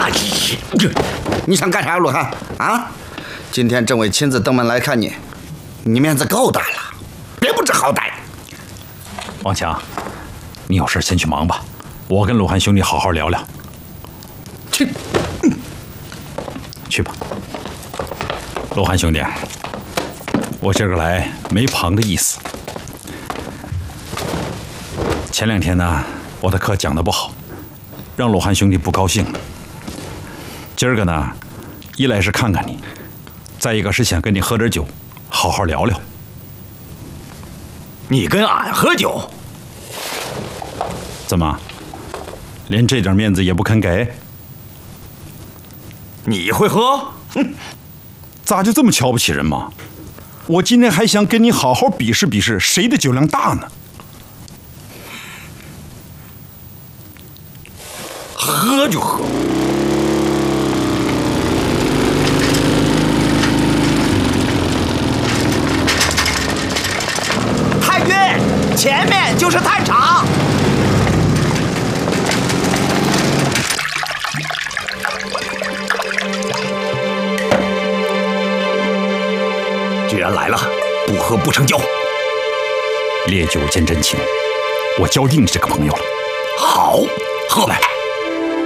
哎呀，你想干啥，陆汉啊？今天政委亲自登门来看你，你面子够大了，别不知好歹。 王强，你有事先去忙吧，我跟鲁汉兄弟好好聊聊。去吧，鲁汉兄弟，我今儿个来没旁的意思。前2天呢，我的课讲得不好，让鲁汉兄弟不高兴了。今儿个呢，一来是看看你，再一个是想跟你喝点酒，好好聊聊。 你跟俺喝酒？ 怎么，连这点面子也不肯给？ 你会喝？ 咋就这么瞧不起人嘛？我今天还想跟你好好比试比试，谁的酒量大呢？ 喝就喝。 太君，前面就是探场。 既然来了，不喝不成交。 烈酒见真情，我交定你这个朋友了。 好，喝来。